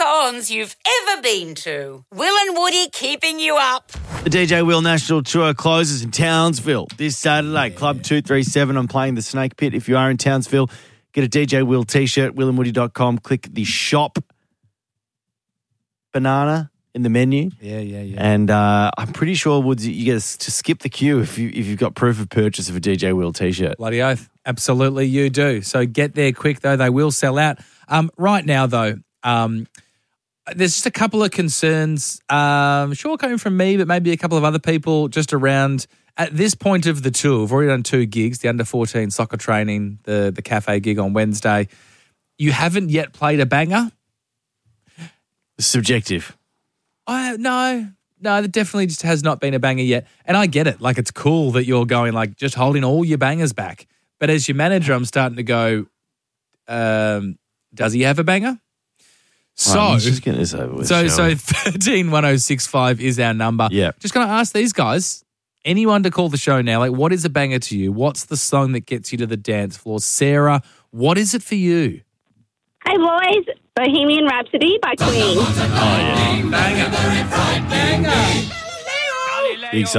cons you've ever been to. Will and Woody keeping you up. The DJ Will National Tour closes in Townsville this Saturday. Club 237. I'm playing the Snake Pit. If you are in Townsville, get a DJ Will t-shirt, willandwoody.com. Click the shop banana in the menu. Yeah. And I'm pretty sure, Woods, you get to skip the queue if you've got proof of purchase of a DJ Will t-shirt. Bloody oath. Absolutely you do. So get there quick, though. They will sell out. Right now, though, there's just a couple of concerns, sure coming from me, but maybe a couple of other people just around at this point of the tour. We've already done 2 gigs, the under-14 soccer training, the cafe gig on Wednesday. You haven't yet played a banger? Subjective. No, that definitely just has not been a banger yet. And I get it. Like, it's cool that you're going, like, just holding all your bangers back. But as your manager, I'm starting to go, does he have a banger? So, let's just get this over with. So 131065 is our number. Yeah. Just going to ask these guys, anyone to call the show now, like, what is a banger to you? What's the song that gets you to the dance floor? Sarah, what is it for you? Hi, boys. Bohemian Rhapsody by Queen. Oh, yeah. Banger. Big